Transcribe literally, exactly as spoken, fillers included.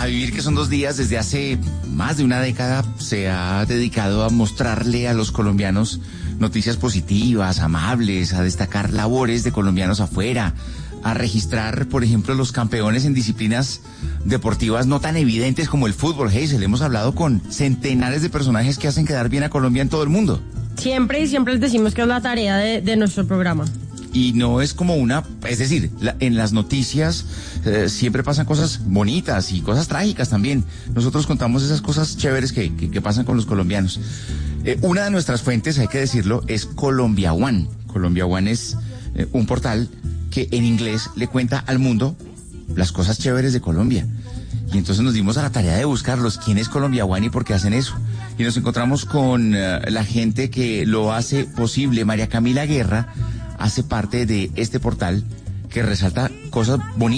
A Vivir, que son dos días, desde hace más de una década se ha dedicado a mostrarle a los colombianos noticias positivas, amables, a destacar labores de colombianos afuera, a registrar, por ejemplo, los campeones en disciplinas deportivas no tan evidentes como el fútbol. Hazel, hemos hablado con centenares de personajes que hacen quedar bien a Colombia en todo el mundo. Siempre y siempre les decimos que es la tarea de, de nuestro programa. Y no es como una, es decir, la, en las noticias eh, siempre pasan cosas bonitas y cosas trágicas también. Nosotros contamos esas cosas chéveres que, que, que pasan con los colombianos. Eh, una de nuestras fuentes, hay que decirlo, es Colombia One. Colombia One es eh, un portal que en inglés le cuenta al mundo las cosas chéveres de Colombia. Y entonces nos dimos a la tarea de buscarlos. ¿Quién es Colombia One y por qué hacen eso? Y nos encontramos con uh, la gente que lo hace posible. María Camila Guerra hace parte de este portal que resalta cosas bonitas.